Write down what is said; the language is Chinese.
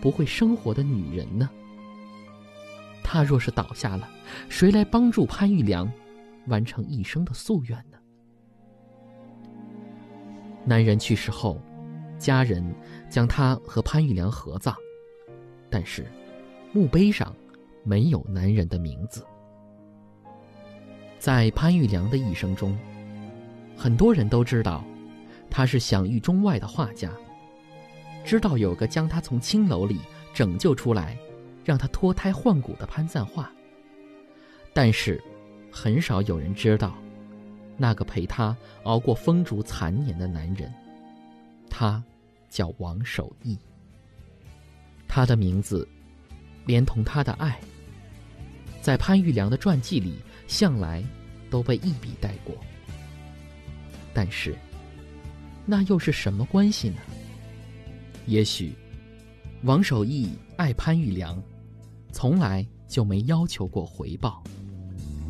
不会生活的女人呢？她若是倒下了，谁来帮助潘玉良完成一生的夙愿呢？男人去世后，家人将他和潘玉良合葬，但是墓碑上没有男人的名字。在潘玉良的一生中，很多人都知道他是享誉中外的画家，知道有个将他从青楼里拯救出来，让他脱胎换骨的潘赞化，但是很少有人知道那个陪他熬过风烛残年的男人，他叫王守义。他的名字连同他的爱，在潘玉良的传记里向来都被一笔带过。但是那又是什么关系呢？也许王守义爱潘玉良，从来就没要求过回报。